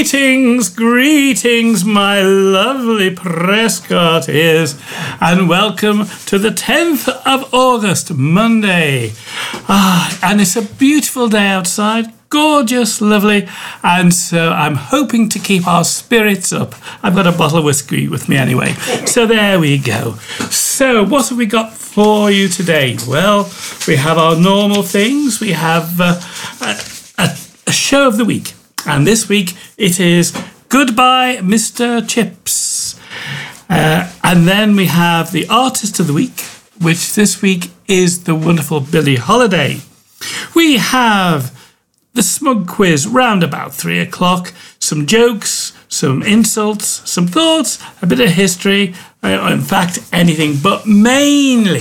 Greetings, my lovely Prescott ears, and welcome to the 10th of August, Monday. And it's a beautiful day outside, gorgeous, lovely, and so I'm hoping to keep our spirits up. I've got a bottle of whiskey with me anyway, so there we go. So what have we got for you today? Well, we have our normal things. We have a show of the week. And this week it is Goodbye, Mr. Chips. And then we have the Artist of the Week, which this week is the wonderful Billie Holiday. We have the Smug Quiz round about 3 o'clock. Some jokes, some insults, some thoughts, a bit of history. In fact, anything, but mainly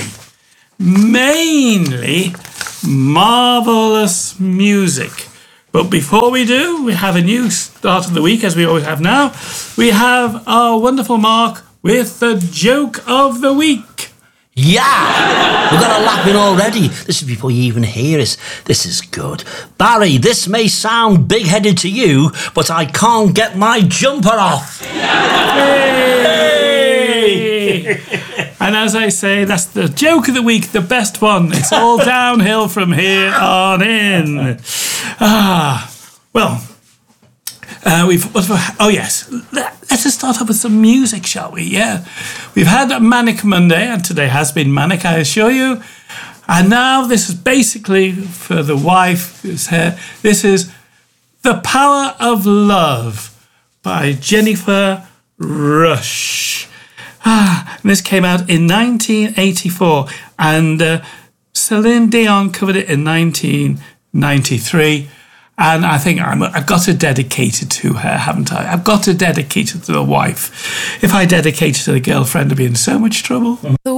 marvellous music. But before we do, we have a new start of the week, as we always have now. We have our wonderful Mark with the Joke of the Week. Yeah! We've got a laugh in already. This is before you even hear it. This is good. Barry, this may sound big-headed to you, but I can't get my jumper off. Hey! And as I say, that's the Joke of the Week, the best one. It's all downhill from here on in. Let's just start off with some music, shall we? Yeah. We've had a Manic Monday, and today has been manic, I assure you. And now this is basically for the wife who's here. This is The Power of Love by Jennifer Rush. And this came out in 1984, and Celine Dion covered it in 1993. And I think I've got to dedicate it to her, haven't I? I've got to dedicate it to the wife. If I dedicate it to the girlfriend, I'd be in so much trouble.